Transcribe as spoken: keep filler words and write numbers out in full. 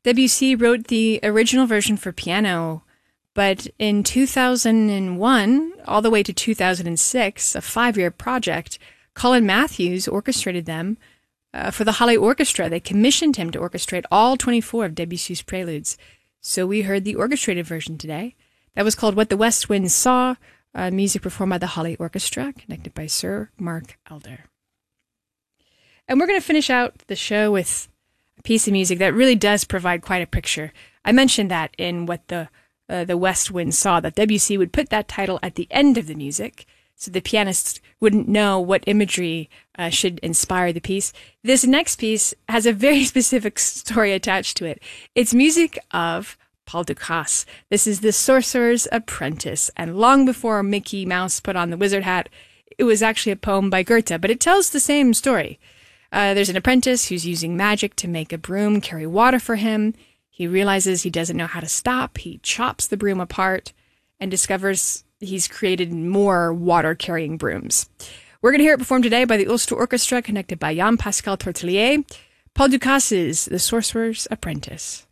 Debussy wrote the original version for piano, but in two thousand one, all the way to two thousand six, a five-year project, Colin Matthews orchestrated them uh, for the Halle Orchestra. They commissioned him to orchestrate all twenty-four of Debussy's preludes. So we heard the orchestrated version today. That was called What the West Wind Saw, uh, music performed by the Halle Orchestra, conducted by Sir Mark Elder. And we're going to finish out the show with a piece of music that really does provide quite a picture. I mentioned that in What the uh, the West Wind Saw, that Debussy would put that title at the end of the music, so the pianists wouldn't know what imagery uh, should inspire the piece. This next piece has a very specific story attached to it. It's music of Paul Dukas. This is The Sorcerer's Apprentice, and long before Mickey Mouse put on the wizard hat, it was actually a poem by Goethe, but it tells the same story. Uh, there's an apprentice who's using magic to make a broom carry water for him. He realizes he doesn't know how to stop. He chops the broom apart and discovers he's created more water-carrying brooms. We're going to hear it performed today by the Ulster Orchestra, conducted by Jean-Pascal Tortelier. Paul Dukas' The Sorcerer's Apprentice.